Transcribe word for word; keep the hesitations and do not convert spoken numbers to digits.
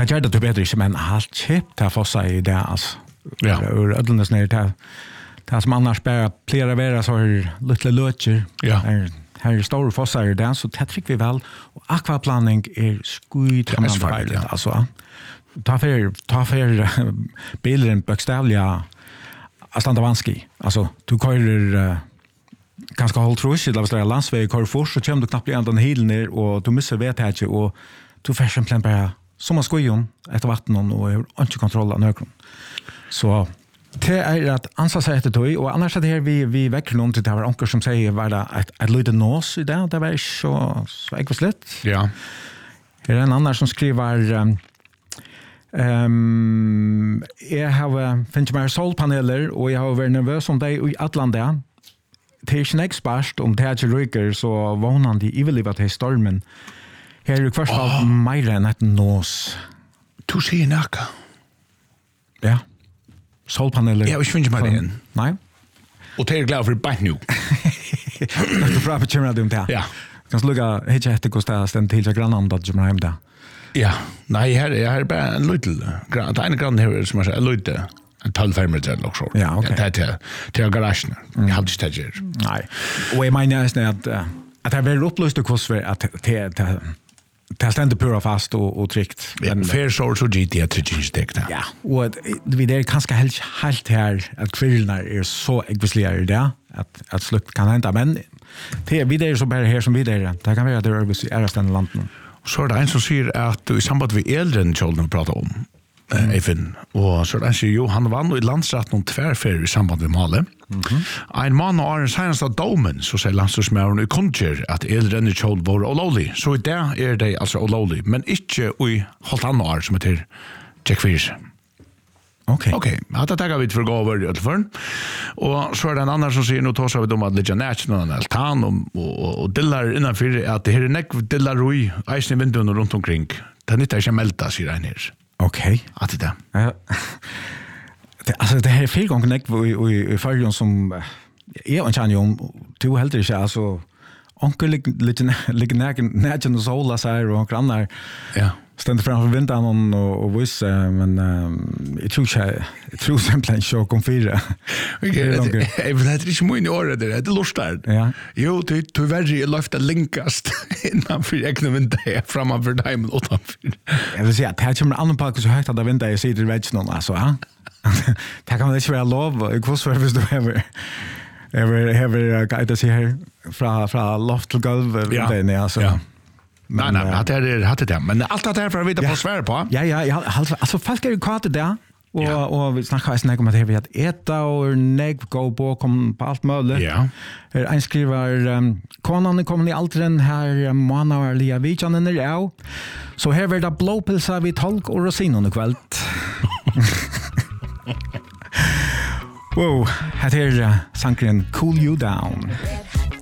Han gjør det til bedre ikke, men helt kjipt til å få seg i det, altså. Ja. Ur ødelnes ned til det som annars bare pleier å være så er litt løtjer. Ja. Her, her er store fosser i det, så det fikk vi vel. Og akvaplaning er skuit Det er asfalt, ja. Altså, ta for, ta for bilen bokstavlig av standa vanskelig. Altså, du kører uh, ganske holdt tro ikke, hvis det er landsvei, kører fort, så kommer du knappt igjen den hilen ned, og du misser vedtaget, og du får simpelthen bare som man skojen etter vattnet, og har ikke kontroll av nøkron. Så det er at ansvar seg etter tog, og annars er det her vi, vi vekker noen til det var onker som sier, var det et, et lydde nås i det, det var ikke så, så ekvis litt. Ja. Her er en annen som skriver, um, um, jeg har finnet meg solpaneler, og jeg har vært nervøs om det i Atlandet. Det er ikke ekspert om det er ikke ryker, så vågner de ivelivet til stormen. Her er i hvert fall oh. mer enn et nås. Du sier nakka. Ja. Solpaneler. Ja, jeg finner meg det igjen. Nei. Og det er glad for bare nå. Det er bra for kjemmer om det. Ja. Kan du lukke ikke etter hvordan det stender til seg grannan da du kommer hjem det? Ja. Nei, her er bare en lydel. Det ene grann her som er en lydel. En tolv meter eller så. Ja, ok. Det er til, til garasjen. Jeg hadde ikke det gjør. Nei. Og jeg mener at, at det er veldig opplyst og hvordan at det er det stender pura fast og, og trygt. Ja, fair så så G T trygghet. Ja, og vi det er kanskje helt, helt her at kvirlene er så ekvisligere i det, at, at slutt kan hente, men det er vi det er så bare her som vi det er. Det kan være at det er i ærestende landet. Så er det en som sier at i samband med eldre kjolden vi prater om, Mm. Eifen. Og så er det jo, han vann i landsretten om tverrferie i samband med Male. Mm-hmm. En mann og Arne senest av domen, så sier landslagsmæren i kunnskjer at elrenner kjøl var olovlig. Så i det er det altså olovlig, men ikke i halvt annet år som heter Jack Fierce. Ok. Ok, hatt det takker vi for å gå over i Ødelføren. Og så er det en annen som sier, nå tar vi om at det er nært noen altan og, og, og dillar innenfor, at det her er nekv dillar ui, eisen i vinduene rundt omkring. Det er nytt ikke melda, sier han her. Ok. Att det. Ja. Det alltså det här är fyra gånger näck i i förjon som är en chans om du helt det alltså onkel lite lite näck näck och sola så och grannar. Ja. Ständer framför vintern och och vis men jag tror jag jag tror simpelthen show kom fyra. Okej. Jag vill inte så mycket i år det det lustar. Ja. Jo, det du värre lyfta linkast innan för jag kan vänta framför diamond utanför. Jag vill säga att här kommer annan park så högt att vänta jag ser det vet någon alltså ja. Det kan inte vara lov. Jag kostar för du över över över guide sig här från från loft till golv det alltså. Ja. Men nej, nej, det är hade det. Men allt det här för att vita på svär på. Ja, ja, ja, alltså folk är ju kvart det där. Och ja. och vi snackar ju snägt om att det vi att äta och nägg gå på kom på allt möjligt. Ja. Är en skriver um, konan kommer i altren här månader lia vichanen är ja. Så här vill det blåpilsa vid tolk och rosinen i kväll. Wow, här är uh, sankren Cool You Down.